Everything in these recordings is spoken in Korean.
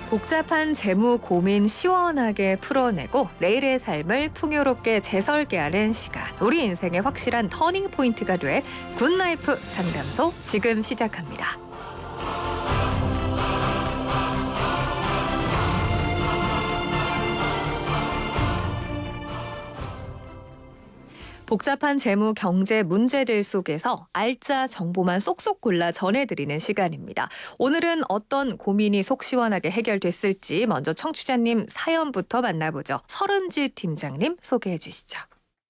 복잡한 재무 고민 시원하게 풀어내고 내일의 삶을 풍요롭게 재설계하는 시간. 우리 인생의 확실한 터닝 포인트가 될 굿라이프 상담소 지금 시작합니다. 복잡한 재무 경제 문제들 속에서 알짜 정보만 쏙쏙 골라 전해드리는 시간입니다. 오늘은 어떤 고민이 속 시원하게 해결됐을지 먼저 청취자님 사연부터 만나보죠. 서른지 팀장님 소개해 주시죠.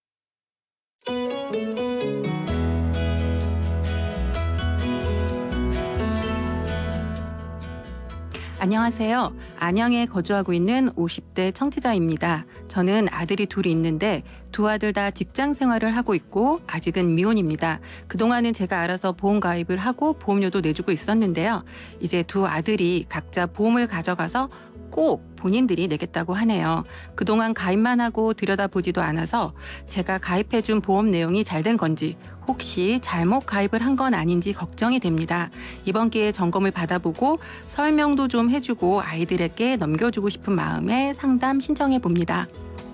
안녕하세요. 안양에 거주하고 있는 50대 청취자입니다. 저는 아들이 둘이 있는데 두 아들 다 직장 생활을 하고 있고 아직은 미혼입니다. 그동안은 제가 알아서 보험 가입을 하고 보험료도 내주고 있었는데요. 이제 두 아들이 각자 보험을 가져가서 꼭 본인들이 내겠다고 하네요. 그동안 가입만 하고 들여다보지도 않아서 제가 가입해준 보험 내용이 잘 된 건지 혹시 잘못 가입을 한 건 아닌지 걱정이 됩니다. 이번 기회에 점검을 받아보고 설명도 좀 해주고 아이들에게 넘겨주고 싶은 마음에 상담 신청해 봅니다.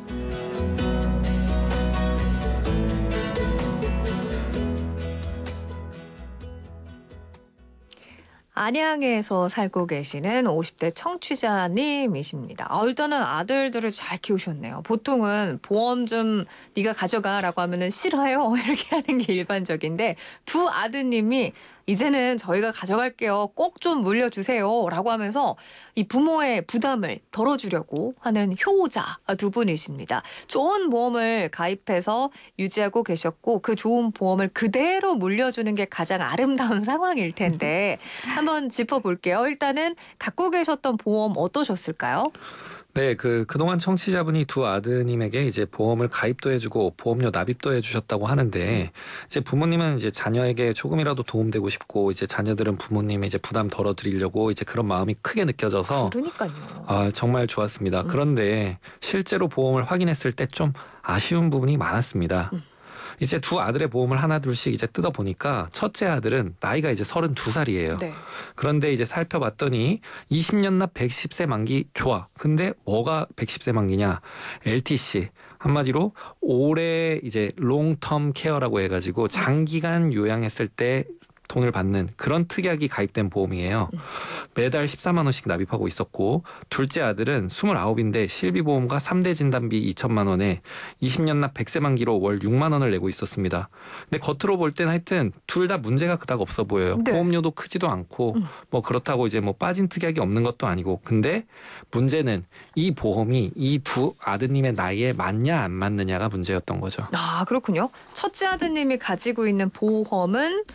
안양에서 살고 계시는 50대 청취자님이십니다. 일단은 아들들을 잘 키우셨네요. 보통은 보험 좀 네가 가져가라고 하면은 싫어요 이렇게 하는 게 일반적인데 두 아드님이 이제는 저희가 가져갈게요. 꼭 좀 물려주세요 라고 하면서 이 부모의 부담을 덜어주려고 하는 효자 두 분이십니다. 좋은 보험을 가입해서 유지하고 계셨고 그 좋은 보험을 그대로 물려주는 게 가장 아름다운 상황일 텐데 한번 짚어볼게요. 일단은 갖고 계셨던 보험 어떠셨을까요? 네, 그동안 청취자분이 두 아드님에게 이제 보험을 가입도 해주고 보험료 납입도 해주셨다고 하는데, 이제 부모님은 이제 자녀에게 조금이라도 도움되고 싶고, 이제 자녀들은 부모님의 이제 부담 덜어드리려고 이제 그런 마음이 크게 느껴져서, 그러니까요. 정말 좋았습니다. 그런데 실제로 보험을 확인했을 때 좀 아쉬운 부분이 많았습니다. 이제 두 아들의 보험을 하나 둘씩 이제 뜯어보니까 첫째 아들은 나이가 이제 32살이에요. 네. 그런데 이제 살펴봤더니 20년 납 110세 만기 좋아. 근데 뭐가 110세 만기냐? LTC. 한마디로 오래 이제 롱텀 케어라고 해가지고 장기간 요양했을 때 돈을 받는 그런 특약이 가입된 보험이에요. 매달 14만 원씩 납입하고 있었고, 둘째 아들은 29인데 실비보험과 3대 진단비 2천만 원에 20년 납 100세 만기로 월 6만 원을 내고 있었습니다. 근데 겉으로 볼 때는 하여튼 둘 다 문제가 그닥 없어 보여요. 네. 보험료도 크지도 않고 뭐 그렇다고 이제 뭐 빠진 특약이 없는 것도 아니고, 근데 문제는 이 보험이 이 두 아드님의 나이에 맞냐 안 맞느냐가 문제였던 거죠. 그렇군요. 첫째 아드님이 가지고 있는 보험은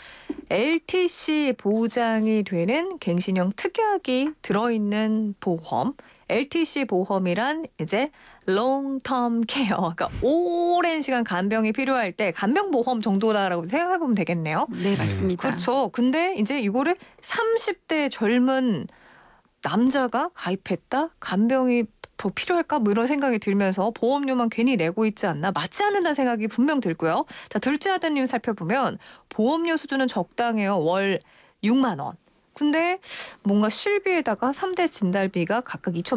LTC 보장이 되는 갱신형 특약이 들어있는 보험. LTC 보험이란 이제 롱텀 케어, 그러니까 오랜 시간 간병이 필요할 때 간병보험 정도다라고 생각해보면 되겠네요. 네, 맞습니다. 그렇죠. 근데 이제 이거를 30대 젊은 남자가 가입했다? 간병이 더 필요할까? 뭐 이런 생각이 들면서 보험료만 괜히 내고 있지 않나? 맞지 않는다는 생각이 분명 들고요. 자, 둘째 아드님 살펴보면 보험료 수준은 적당해요. 월 6만 원. 근데 뭔가 실비에다가 3대 진단비가 각각 2천